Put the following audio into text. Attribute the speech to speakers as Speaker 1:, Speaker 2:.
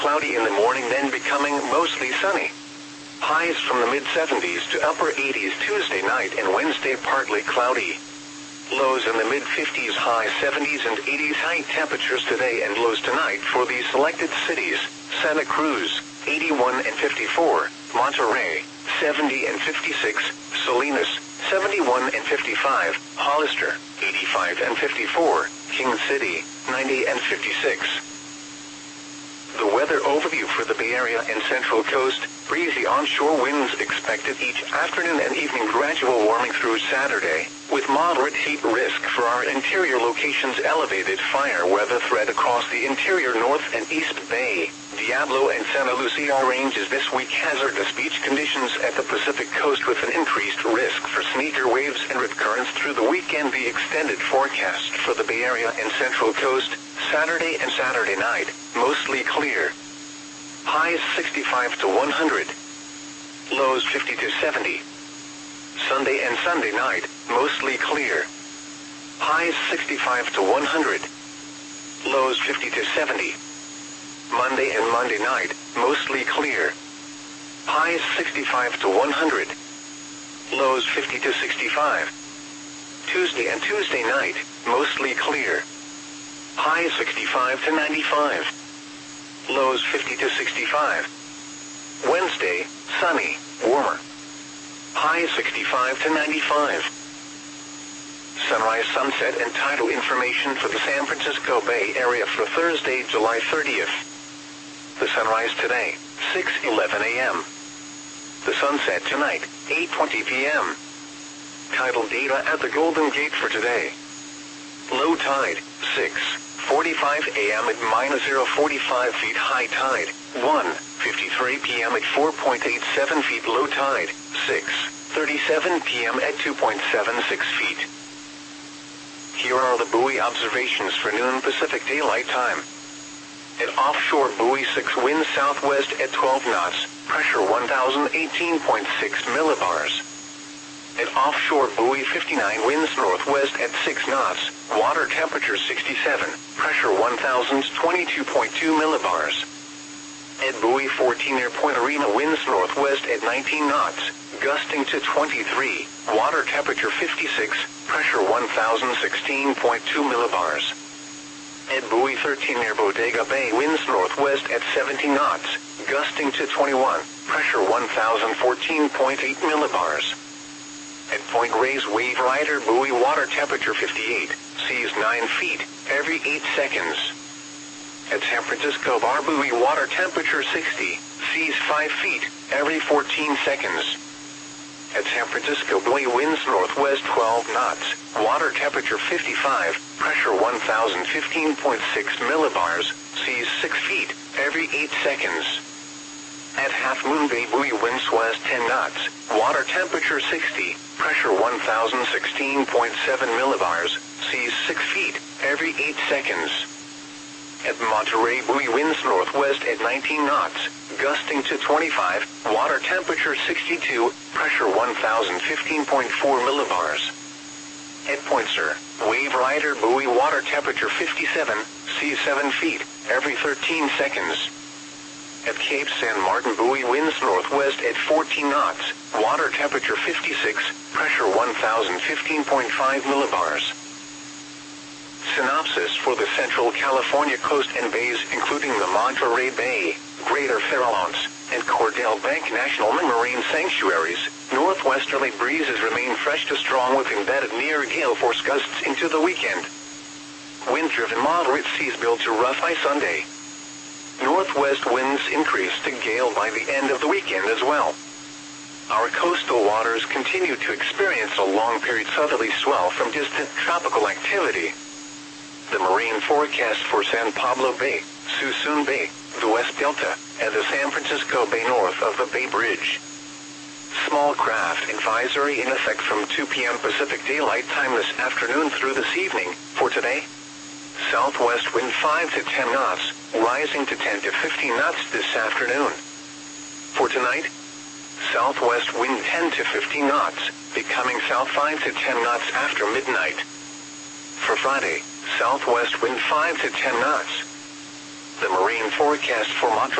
Speaker 1: cloudy in the morning, then becoming mostly sunny. Highs from the mid-70s to upper 80s Tuesday night and Wednesday, partly cloudy. Lows in the mid-50s, high 70s and 80s. High temperatures today and lows tonight for the selected cities: Santa Cruz, 81 and 54, Monterey, 70 and 56, Salinas, 71 and 55, Hollister, 85 and 54, King City, 90 and 56. The weather overview for the Bay Area and Central Coast: breezy onshore winds expected each afternoon and evening. Gradual warming through Saturday, with moderate heat risk for our interior locations. Elevated fire weather threat across the interior North and East Bay, Diablo and Santa Lucia ranges this week. Hazardous beach conditions at the Pacific Coast with an increased risk for sneaker waves and rip currents through the weekend. The extended forecast for the Bay Area and Central Coast: Saturday and Saturday night, mostly clear. Highs 65 to 100. Lows 50 to 70. Sunday and Sunday night, mostly clear. Highs 65 to 100. Lows 50 to 70. Monday and Monday night, mostly clear. Highs 65 to 100. Lows 50 to 65. Tuesday and Tuesday night, mostly clear. Highs 65 to 95. Lows 50 to 65. Wednesday, sunny, warmer. Highs 65 to 95. Sunrise, sunset, and tidal information for the San Francisco Bay Area for Thursday, July 30th. The sunrise today, 6:11 a.m. The sunset tonight, 8:20 p.m. Tidal data at the Golden Gate for today. Low tide, 6:45 a.m. at -0.45 feet. High tide, 1:53 p.m. at 4.87 feet. Low tide, 6:37 p.m. at 2.76 feet. Here are the buoy observations for noon Pacific Daylight Time. At offshore buoy 6, winds southwest at 12 knots, pressure 1018.6 millibars. At offshore buoy 59, winds northwest at 6 knots, water temperature 67, pressure 1022.2 millibars. At buoy 14 near Point Arena, winds northwest at 19 knots, gusting to 23, water temperature 56, pressure 1016.2 millibars. At buoy 13 near Bodega Bay, winds northwest at 17 knots, gusting to 21, pressure 1014.8 millibars. At Point Reyes Wave Rider buoy, water temperature 58, seas 9 feet, every 8 seconds. At San Francisco Bar buoy, water temperature 60, seas 5 feet, every 14 seconds. At San Francisco buoy, winds northwest 12 knots, water temperature 55, pressure 1015.6 millibars, seas 6 feet, every 8 seconds. At Half Moon Bay buoy, winds west 10 knots, water temperature 60, pressure 1016.7 millibars, seas 6 feet, every 8 seconds. At Monterey buoy, winds northwest at 19 knots, gusting to 25, water temperature 62, pressure 1015.4 millibars. At Point Sur Wave Rider buoy, water temperature 57, seas 7 feet, every 13 seconds. At Cape San Martin buoy, winds northwest at 14 knots, water temperature 56, pressure 1015.5 millibars. Synopsis for the Central California coast and bays, including the Monterey Bay, Greater Farallones, and Cordell Bank National Marine Sanctuaries. Northwesterly breezes remain fresh to strong with embedded near gale force gusts into the weekend. Wind-driven moderate seas build to rough by Sunday. Northwest winds increase to gale by the end of the weekend as well. Our coastal waters continue to experience a long-period southerly swell from distant tropical activity. The marine forecast for San Pablo Bay, Suisun Bay, the West Delta, and the San Francisco Bay north of the Bay Bridge. Small craft advisory in effect from 2 p.m. Pacific Daylight Time this afternoon through this evening. For today, southwest wind 5 to 10 knots, rising to 10 to 15 knots this afternoon. For tonight, southwest wind 10 to 15 knots, becoming south 5 to 10 knots after midnight. For Friday, southwest wind 5 to 10 knots. The marine forecast for Monterey